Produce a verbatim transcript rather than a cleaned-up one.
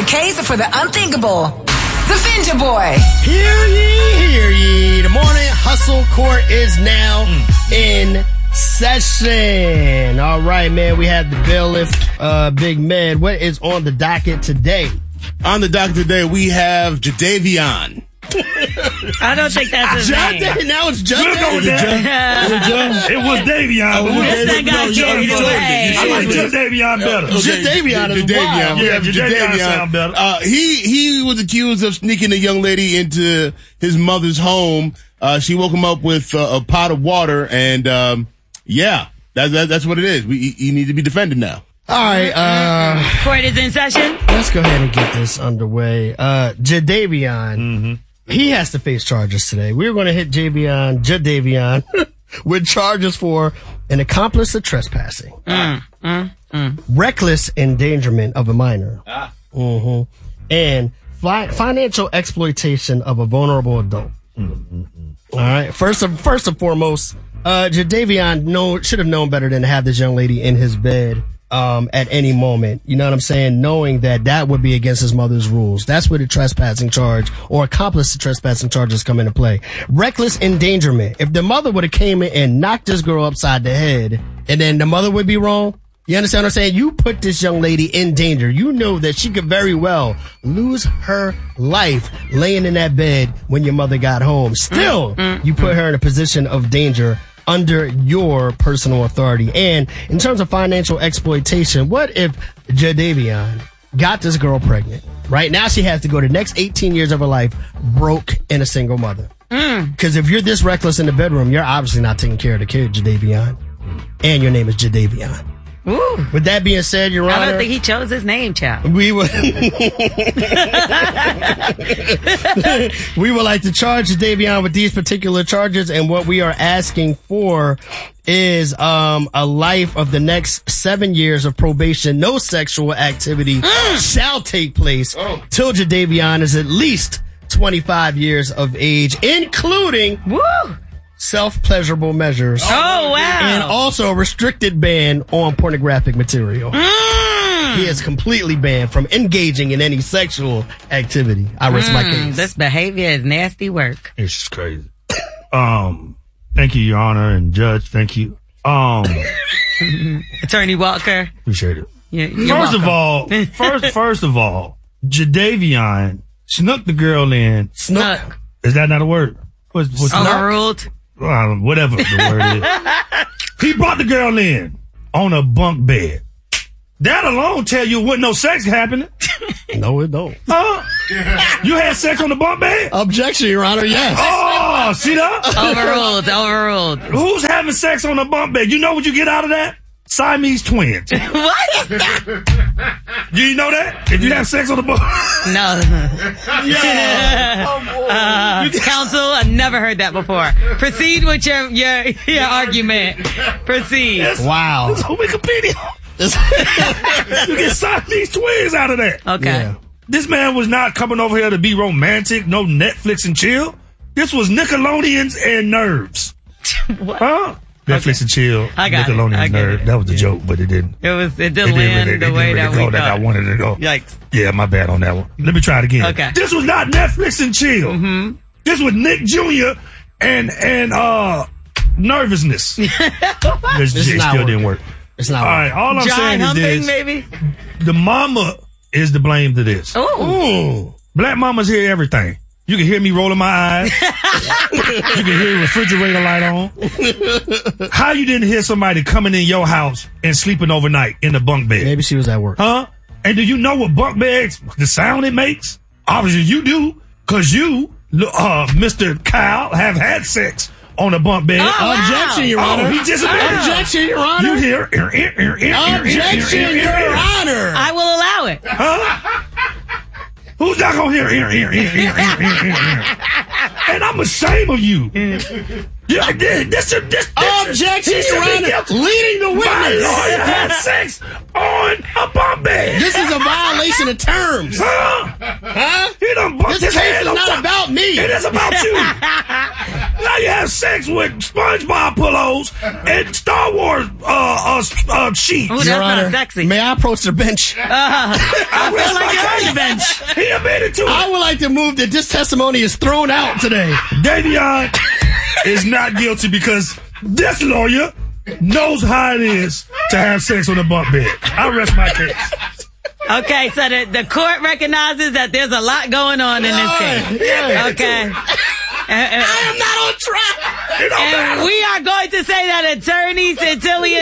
case for the unthinkable. The Finja Boy. Hear ye, hear ye. The morning hustle court is now mm. in session. All right, man. We have the bailiff, uh, Big Med. What is on the docket today? On the docket today, we have Jadavion. I don't think that's his Jadavion. name. Now it's We'll go with that. It was Davion. Oh, but we'll Let's go not with- got no, carried no, no, away. I like Jadavion better. Okay, Jadavion is Jadavion. wild. We Yeah, have Jadavion sound better. Uh, he, he was accused of sneaking a young lady into his mother's home. Uh, she woke him up with uh, a pot of water and, um, yeah, that, that, that's what it is. We, he needs to be defended now. All right, uh, Court is in session. let's go ahead and get this underway. Uh, Jadavion, Mm-hmm. he has to face charges today. We're going to hit Javion, Jadavion, with charges for an accomplice of trespassing, Mm, mm, mm. reckless endangerment of a minor, Ah. hmm and fi- financial exploitation of a vulnerable adult. All right. First of first and foremost, uh, Jadavion know, should have known better than to have this young lady in his bed um, at any moment. You know what I'm saying? Knowing that that would be against his mother's rules. That's where the trespassing charge or accomplice to trespassing charges come into play. Reckless endangerment. If the mother would have came in and knocked this girl upside the head, and then the mother would be wrong. You understand what I'm saying? You put this young lady in danger. You know that she could very well lose her life laying in that bed when your mother got home. Still, mm-hmm. you put her in a position of danger under your personal authority. And in terms of financial exploitation, what if Jadavion got this girl pregnant? Right now she has to go the next eighteen years of her life broke and a single mother. Because mm. if you're this reckless in the bedroom, you're obviously not taking care of the kid, Jadavion. And your name is Jadavion. Ooh. With that being said, Your Honor, I don't think he chose his name, child. we would we would like to charge Jadavion with these particular charges, and what we are asking for is um a life of the next seven years of probation. No sexual activity mm. shall take place oh. till Jadavion is at least twenty-five years of age, including Woo. self-pleasurable measures. Oh, wow. And also a restricted ban on pornographic material. Mm. He is completely banned from engaging in any sexual activity. I rest mm. my case. This behavior is nasty work. It's just crazy. Um, thank you, Your Honor and Judge. Thank you. Um, Attorney Walker. Appreciate it. You're, you're first welcome. of all, first, first of all, Jadavion snuck the girl in. Snuck. Is that not a word? What's, what's Overruled? Uh, whatever the word is. He brought the girl in on a bunk bed. That alone tell you wasn't no sex happening. No, it don't. Uh, you had sex on the bunk bed? Objection, Your Honor, yes. Oh, see that? Overruled, overruled. Who's having sex on the bunk bed? You know what you get out of that? Siamese twins. What? Do you know that? If you have sex on the bunk? No. Yeah. uh, counsel, I've never heard that before. Proceed with your your, your argument. Proceed. Yes. Wow. It's on Wikipedia. You get Siamese twins out of that. Okay. Yeah. This man was not coming over here to be romantic, no Netflix and chill. This was Nickelodeons and nerves. What? Huh? Netflix Okay. and chill. I got Nickelodeons it. I get nerves. it. That was the joke, but it didn't. It was. It It didn't didn't land really, the it way didn't that really we go thought. like I wanted it to go. Yikes. Yeah, my bad on that one. Let me try it again. Okay. This was not Netflix and chill. Mm-hmm. This was Nick Junior and and uh nervousness. This, This is it not still working. didn't work. It's not All right, working. all I'm John saying is Humping, this: maybe. the mama is to blame to this. Oh. Black mamas hear everything. You can hear me rolling my eyes. You can hear the refrigerator light on. How you didn't hear somebody coming in your house and sleeping overnight in the bunk bed? Maybe she was at work. Huh? And do you know what bunk beds, the sound it makes? Obviously you do, cause you, uh, Mister Kyle, have had sex on a bunk bed. Oh, wow. Objection, Your Oh, Honor. he just Objection, Your Honor. You hear? Objection, Your Honor. I will allow it. Huh? Who's not gonna hear? Ear, ear, ear, ear, ear, ear, ear, ear. And I'm ashamed of you. Yeah, this, this, this, Objection, Your Honor. Leading the My witness. lawyer had sex on a bunk bed. This is a violation of terms. Huh? Huh? He done bumped This his case head is on not top. about me. It is about you. Now you have sex with SpongeBob pillows and Star Wars uh, uh, uh, sheets. Ooh, that's Your not Honor, sexy. may I approach the bench? Uh, I feel like you're on the bench. He admitted to it. I would like to move that this testimony is thrown out today. Davion is not guilty because this lawyer knows how it is to have sex on a bunk bed. I rest my case. Okay, so the, the court recognizes that there's a lot going on in this case. Yeah. Okay. I am not on track. It don't matter. And we are going to say that attorney Centillion